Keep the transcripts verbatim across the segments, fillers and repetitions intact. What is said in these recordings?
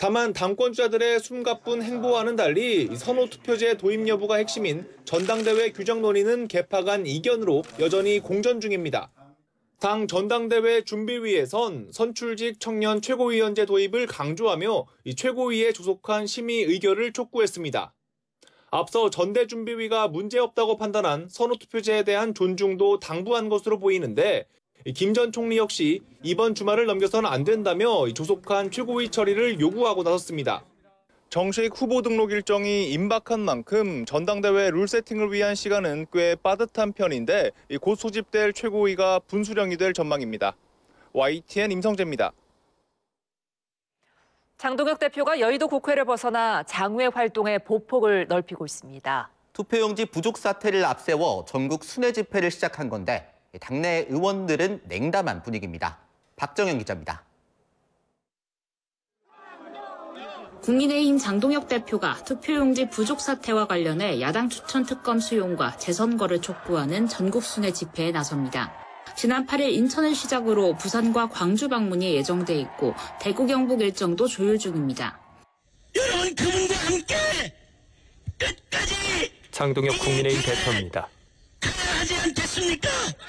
다만 당권주자들의 숨가쁜 행보와는 달리 선호투표제 도입 여부가 핵심인 전당대회 규정 논의는 개파 간 이견으로 여전히 공전 중입니다. 당 전당대회 준비위에선 선출직 청년 최고위원제 도입을 강조하며 이 최고위에 조속한 심의 의결을 촉구했습니다. 앞서 전대준비위가 문제없다고 판단한 선호투표제에 대한 존중도 당부한 것으로 보이는데 김 전 총리 역시 이번 주말을 넘겨서는 안 된다며 조속한 최고위 처리를 요구하고 나섰습니다. 정식 후보 등록 일정이 임박한 만큼 전당대회 룰 세팅을 위한 시간은 꽤 빠듯한 편인데 곧 소집될 최고위가 분수령이 될 전망입니다. 와이티엔 임성재입니다. 장동혁 대표가 여의도 국회를 벗어나 장외 활동에 보폭을 넓히고 있습니다. 투표용지 부족 사태를 앞세워 전국 순회 집회를 시작한 건데 당내 의원들은 냉담한 분위기입니다. 박정현 기자입니다. 국민의힘 장동혁 대표가 투표용지 부족 사태와 관련해 야당 추천 특검 수용과 재선거를 촉구하는 전국 순회 집회에 나섭니다. 지난 팔 일 인천을 시작으로 부산과 광주 방문이 예정돼 있고 대구 경북 일정도 조율 중입니다. 여러분 그분과 함께 끝까지 장동혁 국민의힘 대표입니다. 하지 않겠습니까?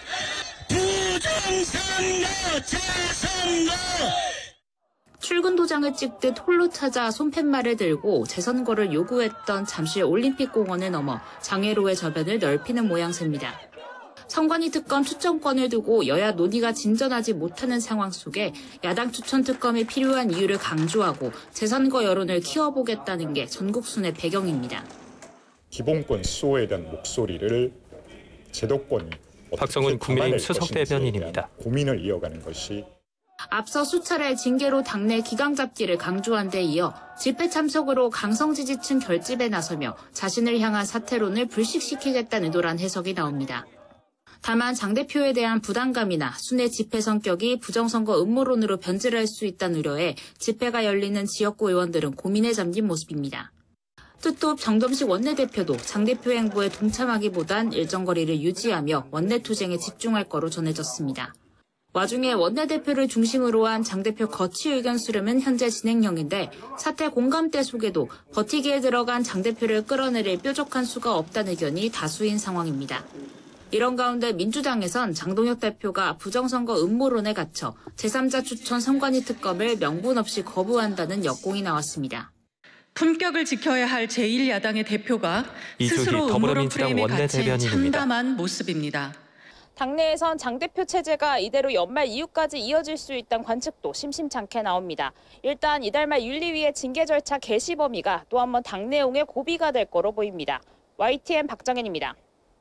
부정선거, 재선거. 출근 도장을 찍듯 홀로 찾아 손팻말을 들고 재선거를 요구했던 잠실 올림픽공원을 넘어 장외로의 저변을 넓히는 모양새입니다. 선관위 특검 추천권을 두고 여야 논의가 진전하지 못하는 상황 속에 야당 추천 특검이 필요한 이유를 강조하고 재선거 여론을 키워보겠다는 게 전국 순회 배경입니다. 기본권 수호에 대한 목소리를 제도권이 박성훈 국민의힘 수석 대변인입니다. 고민을 이어가는 것이 앞서 수차례 징계로 당내 기강 잡기를 강조한 데 이어 집회 참석으로 강성 지지층 결집에 나서며 자신을 향한 사퇴론을 불식시키겠다는 의도란 해석이 나옵니다. 다만 장 대표에 대한 부담감이나 순회 집회 성격이 부정선거 음모론으로 변질할 수 있다는 우려에 집회가 열리는 지역구 의원들은 고민에 잠긴 모습입니다. 특히 정점식 원내대표도 장 대표 행보에 동참하기보단 일정 거리를 유지하며 원내투쟁에 집중할 거로 전해졌습니다. 와중에 원내대표를 중심으로 한 장 대표 거취 의견 수렴은 현재 진행형인데 사퇴 공감대 속에도 버티기에 들어간 장 대표를 끌어내릴 뾰족한 수가 없다는 의견이 다수인 상황입니다. 이런 가운데 민주당에선 장동혁 대표가 부정선거 음모론에 갇혀 제삼자 추천 선관위 특검을 명분 없이 거부한다는 역공이 나왔습니다. 품격을 지켜야 할 제일 야당의 대표가 스스로 음모론 더불어민주당 프레임에 갇힌 원내대변인입니다. 참담한 모습입니다. 당내에선 장 대표 체제가 이대로 연말 이후까지 이어질 수 있다는 관측도 심심찮게 나옵니다. 일단 이달 말 윤리위의 징계 절차 개시 범위가 또 한 번 당내용의 고비가 될 거로 보입니다. 와이티엔 박정현입니다.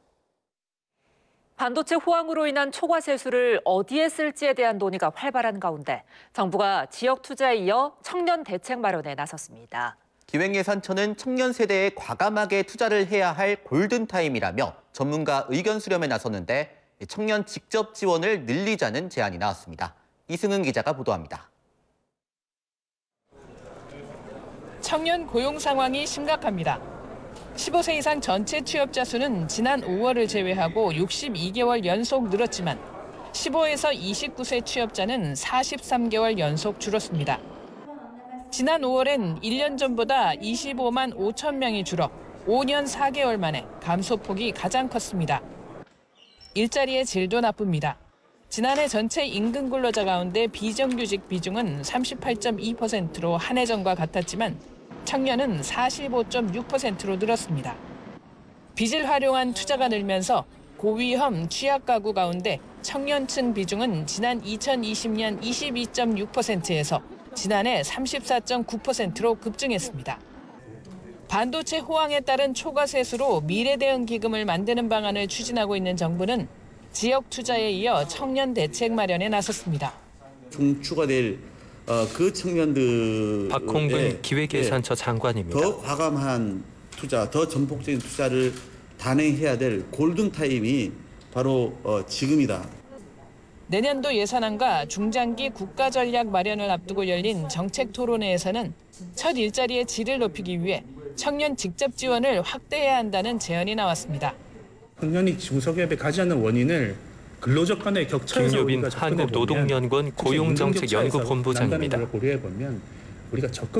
반도체 호황으로 인한 초과 세수를 어디에 쓸지에 대한 논의가 활발한 가운데 정부가 지역 투자에 이어 청년 대책 마련에 나섰습니다. 기획예산처는 청년 세대에 과감하게 투자를 해야 할 골든타임이라며 전문가 의견 수렴에 나섰는데 청년 직접 지원을 늘리자는 제안이 나왔습니다. 이승은 기자가 보도합니다. 청년 고용 상황이 심각합니다. 십오 세 이상 전체 취업자 수는 지난 오월을 제외하고 육십이 개월 연속 늘었지만 십오에서 이십구 세 취업자는 사십삼 개월 연속 줄었습니다. 지난 오월엔 일 년 전보다 이십오만 오천 명이 줄어 오 년 사 개월 만에 감소폭이 가장 컸습니다. 일자리의 질도 나쁩니다. 지난해 전체 임금 근로자 가운데 비정규직 비중은 삼십팔 점 이 퍼센트로 한 해 전과 같았지만 청년은 사십오 점 육 퍼센트로 늘었습니다. 빚을 활용한 투자가 늘면서 고위험 취약 가구 가운데 청년층 비중은 지난 이천이십 년 이십이 점 육 퍼센트에서 지난해 삼십사 점 구 퍼센트로 급증했습니다. 반도체 호황에 따른 초과 세수로 미래 대응 기금을 만드는 방안을 추진하고 있는 정부는 지역 투자에 이어 청년 대책 마련에 나섰습니다. 중추가 될 그 청년들 박홍근 기획예산처 장관입니다. 더 과감한 투자, 더 전폭적인 투자를 단행해야 될 골든타임이 바로 지금이다. 내년도 예산안과 중장기 국가전략 마련을 앞두고 열린 정책토론회에서는 첫 일자리의 질을 높이기 위해 청년 직접 지원을 확대해야 한다는 제안이 나왔습니다. 청년이 중소기업에 가지 않는 원인을 근로적 간의 격차에서 김효빈 한국노동연구원 고용정책연구본부장입니다. 고려해 보면 우리가 적극